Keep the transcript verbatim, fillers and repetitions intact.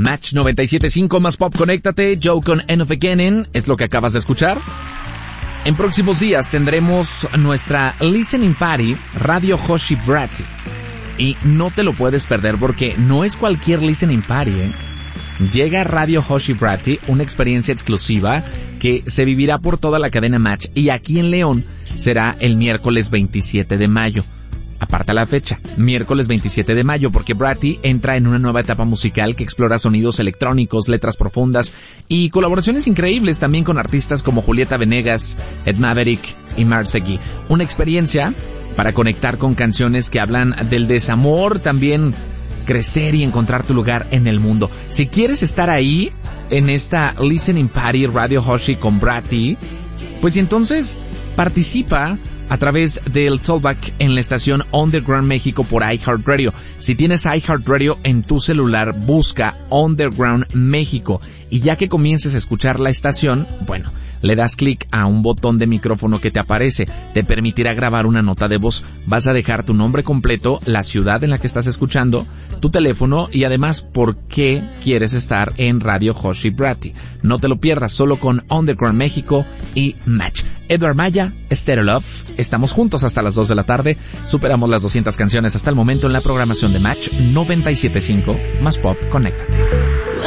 Match noventa y siete punto cinco más pop, conéctate. Joe con End of Beginning es lo que acabas de escuchar. En próximos días tendremos nuestra Listening Party Radio Hoshi Bratti. Y no te lo puedes perder porque no es cualquier Listening Party, ¿eh? Llega a Radio Hoshi Bratti, una experiencia exclusiva que se vivirá por toda la cadena Match y aquí en León será el miércoles veintisiete de mayo. Aparta la fecha, miércoles veintisiete de mayo, porque Bratti entra en una nueva etapa musical que explora sonidos electrónicos, letras profundas y colaboraciones increíbles también con artistas como Julieta Venegas, Ed Maverick y Marseguí. Una experiencia para conectar con canciones que hablan del desamor, también crecer y encontrar tu lugar en el mundo. Si quieres estar ahí en esta Listening Party Radio Hoshi con Bratti, pues entonces participa a través del Talkback en la estación Underground México por iHeartRadio. Si tienes iHeartRadio en tu celular, busca Underground México y ya que comiences a escuchar la estación, bueno, le das clic a un botón de micrófono que te aparece, te permitirá grabar una nota de voz, vas a dejar tu nombre completo, la ciudad en la que estás escuchando, tu teléfono y además por qué quieres estar en Radio Hoshi Bratti. No te lo pierdas, solo con Underground México y Match. Edward Maya, Stereo Love, estamos juntos hasta las dos de la tarde, superamos las doscientas canciones hasta el momento en la programación de Match noventa y siete punto cinco, más pop, conéctate.